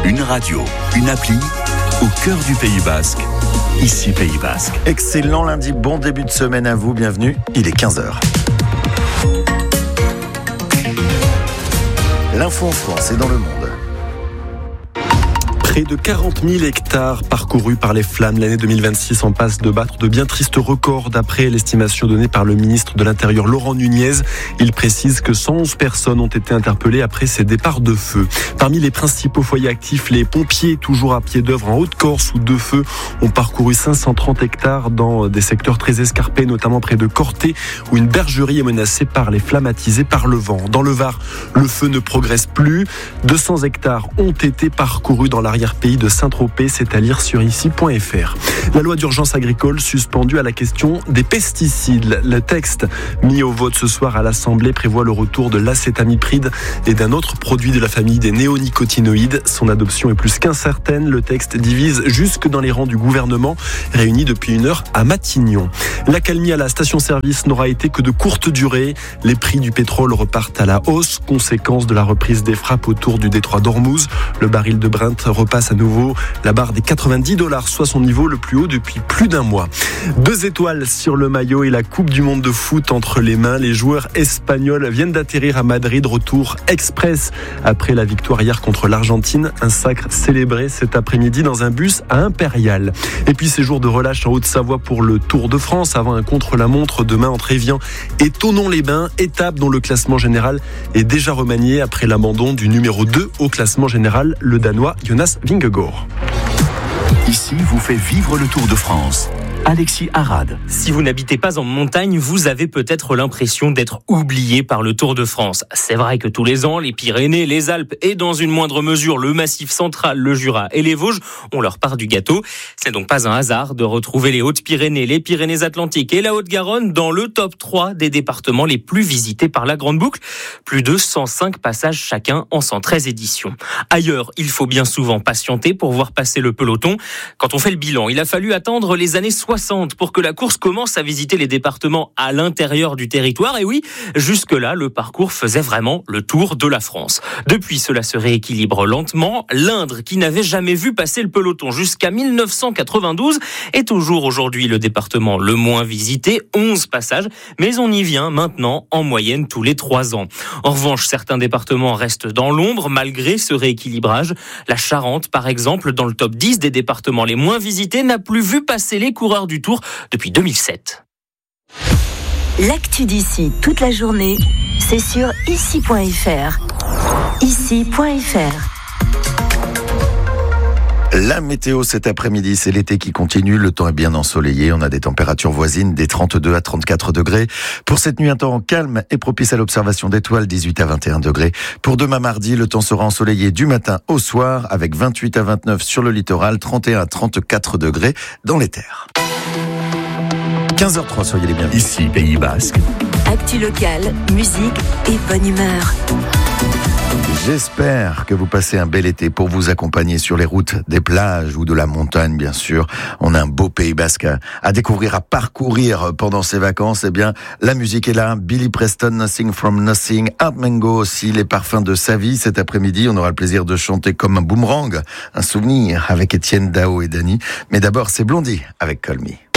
Une radio, une appli, au cœur du Pays Basque. Ici Pays Basque. Excellent lundi, bon début de semaine à vous, bienvenue, il est 15h. L'info en France et dans le monde. Près de 40 000 hectares parcourus par les flammes. L'année 2026 en passe de battre de bien tristes records d'après l'estimation donnée par le ministre de l'Intérieur Laurent Nunez. Il précise que 111 personnes ont été interpellées après ces départs de feu. Parmi les principaux foyers actifs, les pompiers, toujours à pied d'œuvre en Haute-Corse où deux feux ont parcouru 530 hectares dans des secteurs très escarpés, notamment près de Corté où une bergerie est menacée par les flammes attisées par le vent. Dans le Var, le feu ne progresse plus. 200 hectares ont été parcourus dans l'arrière-pays de Saint-Tropez, c'est à lire sur ici.fr. La loi d'urgence agricole suspendue à la question des pesticides. Le texte mis au vote ce soir à l'Assemblée prévoit le retour de l'acétamipride et d'un autre produit de la famille des néonicotinoïdes. Son adoption est plus qu'incertaine. Le texte divise jusque dans les rangs du gouvernement, réuni depuis 1 heure à Matignon. L'accalmie à la station-service n'aura été que de courte durée. Les prix du pétrole repartent à la hausse, conséquence de la reprise des frappes autour du détroit d'Ormuz. Le baril de Brent repasse à nouveau la barre des $90, soit son niveau le plus haut depuis plus d'1 mois. 2 étoiles sur le maillot et la Coupe du Monde de foot entre les mains. Les joueurs espagnols viennent d'atterrir à Madrid, retour express après la victoire hier contre l'Argentine. Un sacre célébré cet après-midi dans un bus à Impérial. Et puis ces jours de relâche en Haute-Savoie pour le Tour de France avant un contre-la-montre demain entre Évian et Thonon-les-Bains, étape dont le classement général est déjà remanié après l'abandon du numéro 2 au classement général, le Danois Jonas Vingegaard. Ici vous fait vivre le Tour de France. Alexis Arad. Si vous n'habitez pas en montagne, vous avez peut-être l'impression d'être oublié par le Tour de France. C'est vrai que tous les ans, les Pyrénées, les Alpes et dans une moindre mesure le Massif central, le Jura et les Vosges ont leur part du gâteau. C'est donc pas un hasard de retrouver les Hautes-Pyrénées, les Pyrénées-Atlantiques et la Haute-Garonne dans le top 3 des départements les plus visités par la Grande Boucle. Plus de 105 passages chacun en 113 éditions. Ailleurs, il faut bien souvent patienter pour voir passer le peloton. Quand on fait le bilan, il a fallu attendre les années 60 pour que la course commence à visiter les départements à l'intérieur du territoire. Et oui, jusque-là, le parcours faisait vraiment le tour de la France. Depuis, cela se rééquilibre lentement. L'Indre, qui n'avait jamais vu passer le peloton jusqu'à 1992, est toujours aujourd'hui le département le moins visité, 11 passages, mais on y vient maintenant en moyenne tous les 3 ans. En revanche, certains départements restent dans l'ombre malgré ce rééquilibrage. La Charente, par exemple, dans le top 10 des départements les moins visités, n'a plus vu passer les coureurs du Tour depuis 2007. L'actu d'ici toute la journée, c'est sur ici.fr. Ici.fr. La météo cet après-midi, c'est l'été qui continue. Le temps est bien ensoleillé. On a des températures voisines des 32 à 34 degrés. Pour cette nuit, un temps calme et propice à l'observation d'étoiles, 18 à 21 degrés. Pour demain mardi, le temps sera ensoleillé du matin au soir avec 28 à 29 sur le littoral, 31 à 34 degrés dans les terres. 15h03, soyez les bienvenus. Ici Pays Basque. Actu locale, musique et bonne humeur. J'espère que vous passez un bel été pour vous accompagner sur les routes des plages ou de la montagne, bien sûr. On a un beau Pays Basque à découvrir, à parcourir pendant ces vacances. Eh bien, la musique est là. Billy Preston, Nothing from Nothing. Art Mengo aussi, les parfums de sa vie. Cet après-midi, on aura le plaisir de chanter comme un boomerang. Un souvenir avec Étienne Dao et Dany. Mais d'abord, c'est Blondie avec Call Me.